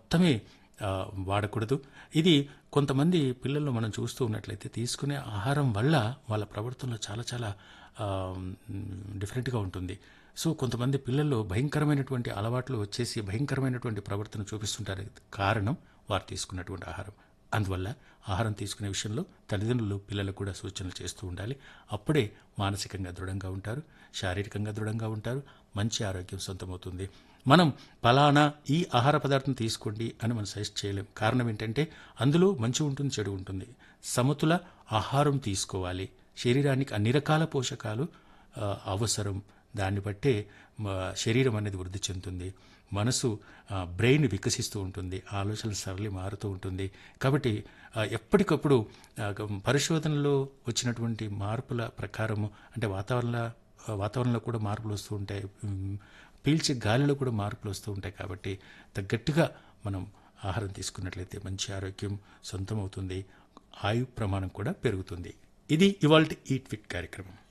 మొత్తమే వాడకూడదు. ఇది కొంతమంది పిల్లల్లో మనం చూస్తూ ఉన్నట్లయితే తీసుకునే ఆహారం వల్ల వాళ్ళ ప్రవర్తనలో చాలా చాలా డిఫరెంట్గా ఉంటుంది. సో కొంతమంది పిల్లల్లో భయంకరమైనటువంటి అలవాట్లు వచ్చేసి భయంకరమైనటువంటి ప్రవర్తన చూపిస్తుంటారు. కారణం వారు తీసుకున్నటువంటి ఆహారం. అందువల్ల ఆహారం తీసుకునే విషయంలో తల్లిదండ్రులు పిల్లలకు కూడా సూచనలు చేస్తూ ఉండాలి. అప్పుడే మానసికంగా దృఢంగా ఉంటారు, శారీరకంగా దృఢంగా ఉంటారు, మంచి ఆరోగ్యం సొంతమవుతుంది. మనం ఫలానా ఈ ఆహార పదార్థం తీసుకోండి అని మనం సజెస్ట్ చేయలేం. కారణం ఏంటంటే అందులో మంచి ఉంటుంది, చెడు ఉంటుంది. సమతుల ఆహారం తీసుకోవాలి. శరీరానికి అన్ని రకాల పోషకాలు అవసరం. దాన్ని బట్టే శరీరం అనేది వృద్ధి చెందుతుంది, మనసు బ్రెయిన్ వికసిస్తూ ఉంటుంది, ఆలోచనల సరళి మారుతూ ఉంటుంది. కాబట్టి ఎప్పటికప్పుడు పరిశోధనలో వచ్చినటువంటి మార్పుల ప్రకారము అంటే వాతావరణంలో కూడా మార్పులు వస్తూ ఉంటాయి, పీల్చే గాలిలో కూడా మార్పులు వస్తూ ఉంటాయి. కాబట్టి తగ్గట్టుగా మనం ఆహారం తీసుకున్నట్లయితే మంచి ఆరోగ్యం సొంతమవుతుంది, ఆయు ప్రమాణం కూడా పెరుగుతుంది. ఇది ఇవాల్టి ఈట్ ఫిట్ కార్యక్రమం.